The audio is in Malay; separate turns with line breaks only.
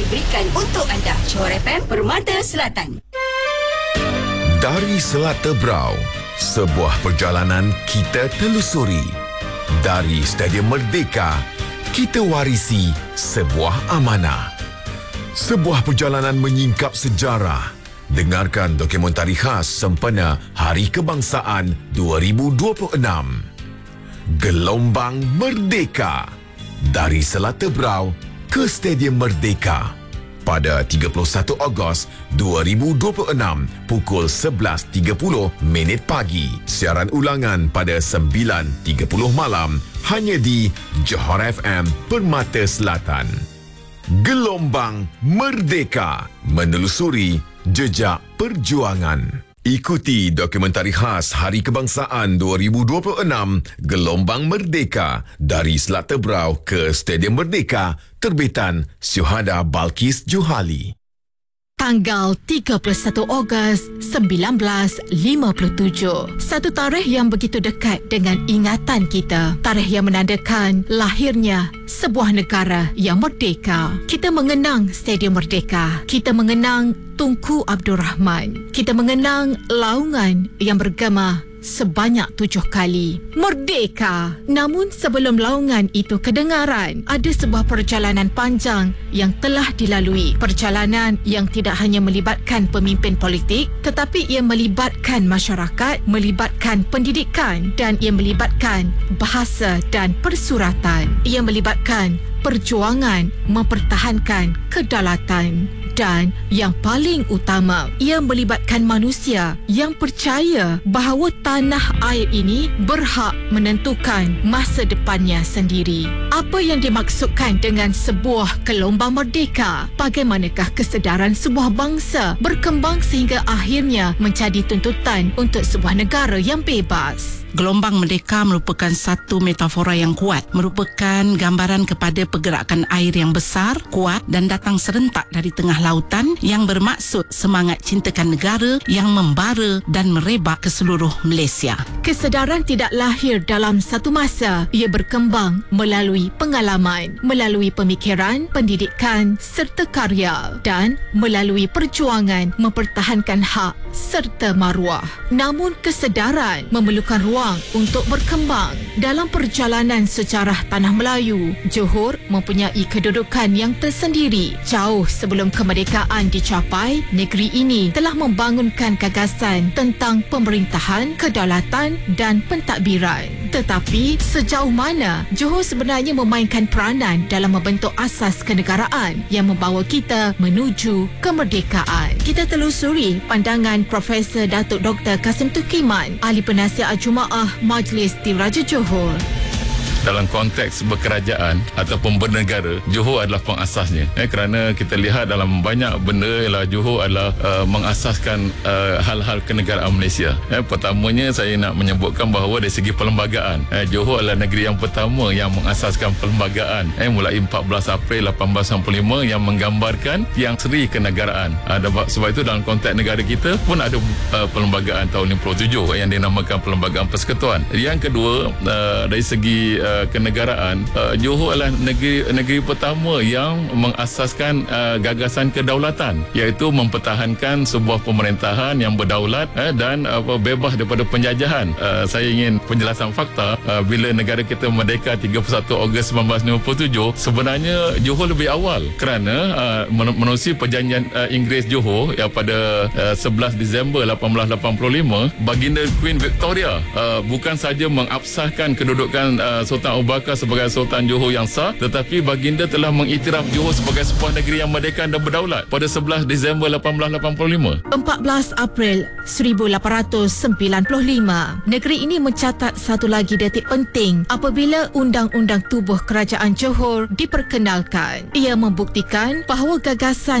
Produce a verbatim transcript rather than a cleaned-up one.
diberikan untuk anda. Johor F M, Permata Selatan.
Dari Selat Tebrau, sebuah perjalanan kita telusuri. Dari Stadium Merdeka, kita warisi sebuah amanah. Sebuah perjalanan menyingkap sejarah. Dengarkan dokumentari khas sempena Hari Kebangsaan dua ribu dua puluh enam. Gelombang Merdeka. Dari Selat Tebrau ke Stadium Merdeka. Pada tiga puluh satu Ogos dua ribu dua puluh enam pukul sebelas tiga puluh minit pagi. Siaran ulangan pada sembilan tiga puluh malam hanya di Johor F M Permata Selatan. Gelombang Merdeka, menelusuri jejak perjuangan. Ikuti dokumentari khas Hari Kebangsaan dua ribu dua puluh enam Gelombang Merdeka dari Selat Tebrau ke Stadium Merdeka, terbitan Syuhada Balkis Juhali.
Tanggal tiga puluh satu Ogos sembilan belas lima puluh tujuh. Satu tarikh yang begitu dekat dengan ingatan kita. Tarikh yang menandakan lahirnya sebuah negara yang merdeka. Kita mengenang Stadium Merdeka. Kita mengenang Tunku Abdul Rahman. Kita mengenang laungan yang bergema sebanyak tujuh kali. Merdeka! Namun sebelum laungan itu kedengaran, ada sebuah perjalanan panjang yang telah dilalui. Perjalanan yang tidak hanya melibatkan pemimpin politik, tetapi ia melibatkan masyarakat, melibatkan pendidikan dan ia melibatkan bahasa dan persuratan. Ia melibatkan perjuangan mempertahankan kedaulatan. Dan yang paling utama, ia melibatkan manusia yang percaya bahawa tanah air ini berhak menentukan masa depannya sendiri. Apa yang dimaksudkan dengan sebuah gelombang merdeka? Bagaimanakah kesedaran sebuah bangsa berkembang sehingga akhirnya menjadi tuntutan untuk sebuah negara yang bebas?
Gelombang Merdeka merupakan satu metafora yang kuat, merupakan gambaran kepada pergerakan air yang besar, kuat dan datang serentak dari tengah lautan yang bermaksud semangat cintakan negara yang membara dan merebak ke seluruh Malaysia.
Kesedaran tidak lahir dalam satu masa. Ia berkembang melalui pengalaman, melalui pemikiran, pendidikan serta karya dan melalui perjuangan mempertahankan hak serta maruah. Namun kesedaran memerlukan ruang untuk berkembang. Dalam perjalanan sejarah Tanah Melayu, Johor mempunyai kedudukan yang tersendiri. Jauh sebelum kemerdekaan dicapai, negeri ini telah membangunkan gagasan tentang pemerintahan, kedaulatan dan pentadbiran. Tetapi sejauh mana Johor sebenarnya memainkan peranan dalam membentuk asas kenegaraan yang membawa kita menuju kemerdekaan? Kita telusuri pandangan Profesor Datuk Doktor Kasim Tukiman, Ahli Penasihat Jumaah Majlis Diraja Johor.
Dalam konteks berkerajaan ataupun bernegara, Johor adalah pengasasnya. Eh, kerana kita lihat dalam banyak benda ialah Johor adalah uh, mengasaskan uh, hal-hal kenegaraan Malaysia. Eh, pertamanya saya nak menyebutkan bahawa dari segi perlembagaan, eh, Johor adalah negeri yang pertama yang mengasaskan perlembagaan. Eh, mulai empat belas April lapan belas enam puluh lima yang menggambarkan yang seri kenegaraan. Uh, sebab itu dalam konteks negara kita pun ada uh, perlembagaan tahun lima puluh tujuh eh, yang dinamakan Perlembagaan Persekutuan. Yang kedua, uh, dari segi uh, kenegaraan, uh, Johor adalah negeri negeri pertama yang mengasaskan uh, gagasan kedaulatan, iaitu mempertahankan sebuah pemerintahan yang berdaulat uh, dan uh, bebas daripada penjajahan. Uh, saya ingin penjelasan fakta, uh, bila negara kita merdeka tiga puluh satu Ogos sembilan belas lima puluh tujuh, sebenarnya Johor lebih awal kerana uh, menerusi perjanjian uh, Inggeris Johor yang pada uh, sebelas Disember lapan belas lapan puluh lima, baginda Queen Victoria uh, bukan saja mengabsahkan kedudukan uh, Sultan Abu Bakar sebagai Sultan Johor yang sah, tetapi baginda telah mengiktiraf Johor sebagai sebuah negeri yang merdeka dan berdaulat pada sebelas Disember lapan belas lapan puluh lima.
empat belas April seribu lapan ratus sembilan puluh lima, negeri ini mencatat satu lagi detik penting apabila Undang-Undang Tubuh Kerajaan Johor diperkenalkan. Ia membuktikan bahawa gagasan